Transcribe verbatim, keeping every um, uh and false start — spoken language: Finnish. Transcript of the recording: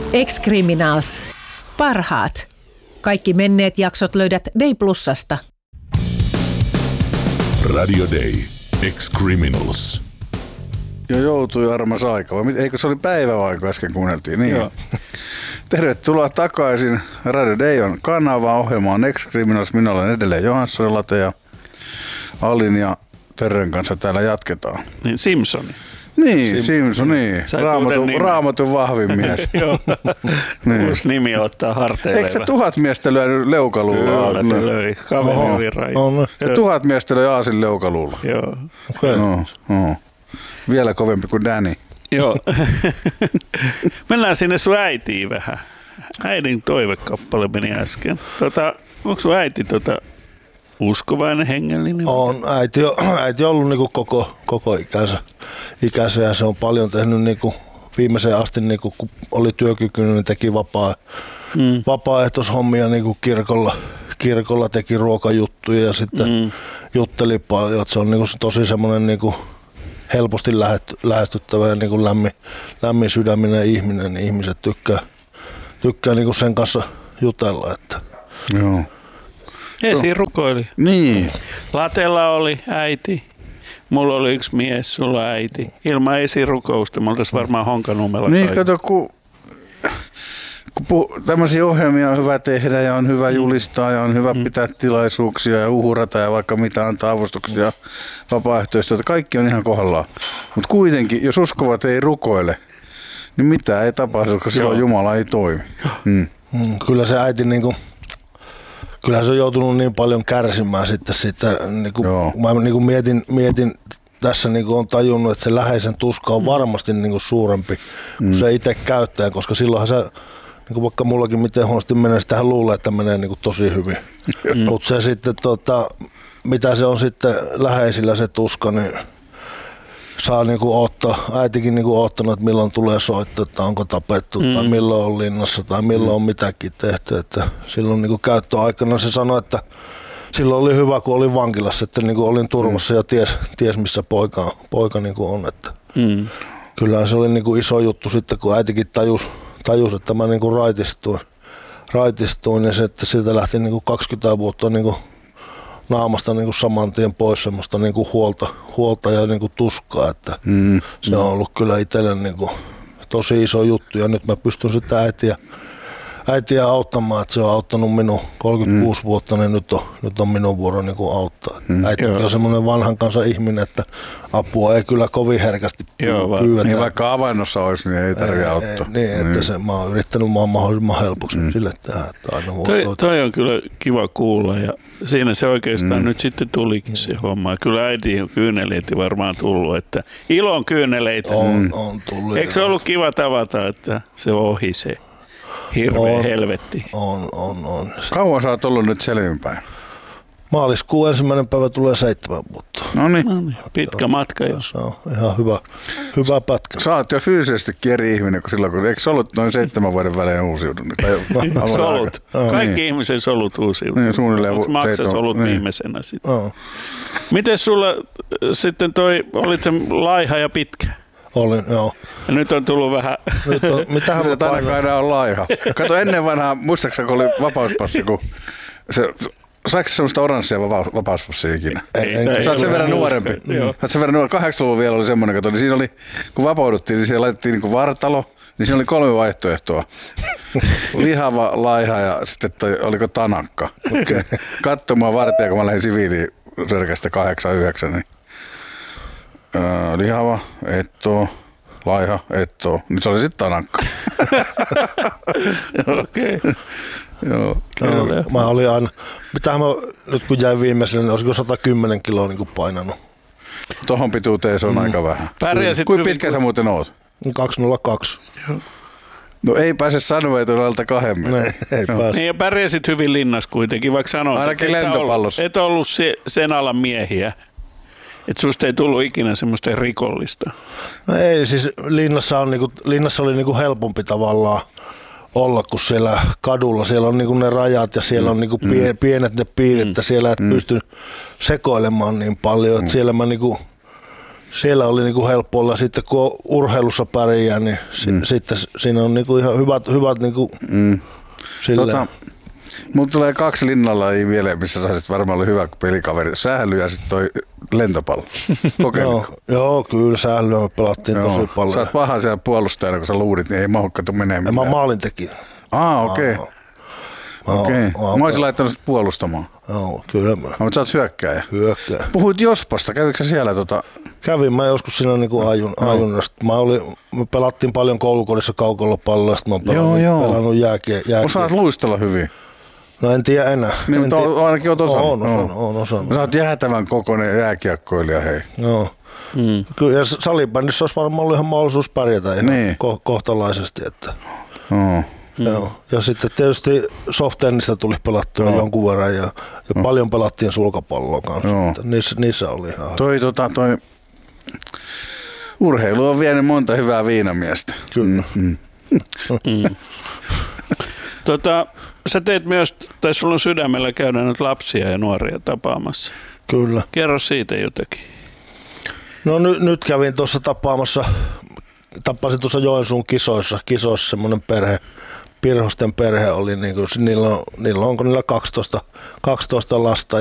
Ex-Criminals. Parhaat. Kaikki menneet jaksot löydät Day Plusasta. Radio Day. Ex-Criminals. Jo joutui armas aika. Vai eikö se oli päivä vai kun äsken kuunneltiin? Niin. Joo. Tervetuloa takaisin. Radio Day on kanava. Ohjelma on Ex-Criminals. Minä olen edelleen Johansson Late ja Alin ja Terren kanssa täällä jatketaan. Niin Simpson. Niin, Sim- Simpson, niin. Raamatun, raamatun vahvin mies. Joo. Niin. Uusi nimi ottaa harteille. Eikö se tuhat miestä lyönyt leukaluulla? Kyllä se löi. Kaveri oli raju. Ja tuhat miestä löi aasin leukaluulla. Joo. Okay. No, no. Vielä kovempi kuin Danny. Joo. Mennään sinne sun äitiin vähän. Äidin toivekappale meni äsken. Tota, onko sun äiti tota uskovainen, hengellinen? On. Äiti on, äiti on ollut niinku koko, koko ikänsä, ikänsä ja se on paljon tehnyt niinku viimeiseen asti, niinku, kun oli työkykyinen, niin teki vapaa, mm. vapaaehtoishommia niinku kirkolla, kirkolla, teki ruokajuttuja ja sitten mm. jutteli paljon. Se on niinku tosi semmoinen niinku helposti lähestyttävä ja niinku lämmin, lämmin sydäminen ihminen, niin ihmiset tykkää, tykkää niinku sen kanssa jutella. Että. Joo. Esi rukoili. Niin. Latella oli äiti. Mulla oli yksi mies, sulla äiti. Ilman esirukousta me oltaisiin varmaan Honkanummella. Niin, kato, kun, kun pu, tämmöisiä ohjelmia on hyvä tehdä ja on hyvä julistaa ja on hyvä mm. pitää tilaisuuksia ja uhurata ja vaikka mitä antaa avustuksia vapaaehtoistyötä. Kaikki on ihan kohdallaan. Mutta kuitenkin, jos uskovat ei rukoile, niin mitään ei tapahdu, koska silloin Jumala ei toimi. Mm. Mm, kyllä se äiti niinku... Kyllä se on joutunut niin paljon kärsimään sitten siitä, niin kuin, mä niin kuin mietin, mietin tässä niin kuin on tajunnut, että se läheisen tuska on varmasti niin kuin suurempi kuin mm. se itse käyttäjä, koska silloinhan se, niin kuin vaikka mullakin miten huonosti menee, sitähän luulee, että menee niin kuin tosi hyvin. Mm. Mutta se sitten, tota, mitä se on sitten läheisillä se tuska, niin saa niinku ottaa, äitikin niinku ottanut, että milloin tulee soittaa, että onko tapettu mm. tai milloin on linnassa tai milloin on mitäkin tehty. Että silloin niinku käyttöaikana se sanoi, että silloin oli hyvä, kun olin vankilassa, että niinku olin turvassa mm. ja ties, ties missä poika, poika niinku on. Että mm. Kyllähän se oli niinku iso juttu sitten, kun äitikin tajus, tajus että mä niinku raitistuin, raitistuin ja se, että siitä lähti niinku kaksikymmentä vuotta niinku naamasta niin kuin saman tien pois semmoista niin kuin huolta, huolta ja niin kuin tuskaa, että mm. se on ollut kyllä itselle niin kuin tosi iso juttu ja nyt mä pystyn sitä äitiä, äitiä auttamaan, että se on auttanut minun kolmekymmentäkuusi mm. vuotta, niin nyt on, nyt on minun vuoro niin kuin auttaa. Mm. Äitikin on semmoinen vanhan kansan ihminen, että apua ei kyllä kovin herkästi pyydetä. Niin vaikka avannossa olisi, niin ei tarvitse ei, auttaa. Ei, niin, että niin. Se, mä oon yrittänyt maan mahdollisimman helpoksi mm. sille tehdä. Että aina toi, toi on kyllä kiva kuulla ja siinä se oikeastaan mm. nyt sitten tulikin se homma. Kyllä äiti kyyneleitä varmaan tullut, että ilon kyyneleitä. On, on tullut. Eikö se ollut kiva tavata, että se ohi se hirveä on, helvetti? On, on, on. Kauan sä oot ollut nyt selvinpäin? Maaliskuun ensimmäinen päivä tulee seitsemän vuotta. No niin. Pitkä Joo, matka jo. Se on ihan hyvä, hyvä pätkä. Sä oot jo fyysisesti eri ihminen kuin silloin, kun eikö sä ollut noin seitsemän vuoden välein uusiutunut? Solut. Kaikki niin. Ihmisen solut uusiutunut. Niin, suunnilleen. Onko maksas ollut niin. viimeisenä sitten? Oh. Miten sulla sitten toi, olit se laiha ja pitkä? Olin, joo. Ja nyt on tullut vähän... Nyt on, mitähän mä painoin? Tänä aina on laiha. Kato ennen vanhaa, muistaaksä kun oli vapauspassi, kun se... Saiko semmoista oranssia vapauspassia ikinä? Ei, ei, sä oot sen verran nuorempi. Sä oot sen verran nuorempi. kahdeksankymmentäluvun vielä oli semmoinen, kato, niin siinä oli, kun vapauduttiin, niin siellä laitettiin niin kuin vartalo, niin siinä oli kolme vaihtoehtoa. Lihava, laiha ja sitten toi, oliko tanakka. Okay. Katso mua vartija, kun mä lähdin siviiliin sörkästä kahdeksan yhdeksän, niin öö, lihava, etto, laiha, etto, niin se oli sitten tanakka. Okei. Okay. Joo. No, mä olin aina, mitähän mä nyt kun jäin viimeiselle, niin olisiko sata kymmenen kiloa niin kuin painanut. Tohon pituuteen se on mm. aika vähän. Kuinka pitkä sä muuten oot? kaksi nolla kaksi. Joo. No ei pääse sanoa, että on alta kahden. Ei, ei no. pääse. Niin ja pärjäsit hyvin linnassa kuitenkin, vaikka sanoit, ainakin että lentopallossa. Et ollut se, sen alan miehiä. Että susta ei tullut ikinä semmoista rikollista. No ei, siis linnassa, on niinku, linnassa oli niinku helpompi tavallaan olla kuin siellä kadulla. Siellä on niinku ne rajat ja siellä mm. on niinku pie, pienet ne piirit, mm. siellä et mm. pysty sekoilemaan niin paljon. Mm. Että siellä mä niinku siellä oli niinku helppo olla. Sitten kun urheilussa pärjää, niin si- mm. sitten siinä on niinku ihan hyvät, hyvät niinku mm. silleen. Tota, mulla tulee kaksi linnalajia mieleen, missä saisit varmaan olla hyvä pelikaveri. Sähly ja sitten toi lentopallo. Kokeilitko? Joo, joo, kyllä sählyä me pelattiin joo. tosi paljon. Sä oot paha siellä puolustajana, kun sä luudit, niin ei mahukkaatu menee mitään. Mä maalintekijä. Aa, okei. Okay. Okei. Okay. Mä olisin laittanut puolustamaan. Joo, kyllä mä. Mutta sä oot hyökkääjä. Hyökkääjä. Puhuit Jospasta, kävikö sä siellä tota? Kävin mä joskus siinä niinku ajun, no. ajunnasta. Mä olin, me pelattiin paljon koulukodissa kaukolopalloa, sitten mä oon pelannut, joo, joo. pelannut jääkiä. jääkiä. Osaat luistella hyvin. No en tiedä enää. Niin, en to, tiedä. ainakin oot osannut. On osannut, on osannut. Sä oot jäätävän kokoinen jääkiekkoilija, hei. Joo. Mm. Kyllä, ja salibändissä olisi varmaan ollut ihan mahdollisuus pärjätä ihan niin. ko- kohtalaisesti. Että. Oh. Joo. Ja sitten tietysti softennistä tuli pelattua joo. jonkun verran ja, ja oh. paljon pelattiin sulkapalloa kanssa. Niissä, niissä oli ihan. Toi, tota, toi urheilu on vienyt monta hyvää viinamiestä. Kyllä. Mm. Mm. tota, sä teet myös, tai sulla on sydämellä käydä nyt lapsia ja nuoria tapaamassa. Kyllä. Kerro siitä jotakin. No ny, nyt kävin tuossa tapaamassa, tapasin tuossa Joensuun kisoissa, kisoissa semmoinen perhe, Pirhosten perhe oli, niin kuin, niillä, on, niillä onko niillä kaksitoista, kaksitoista lasta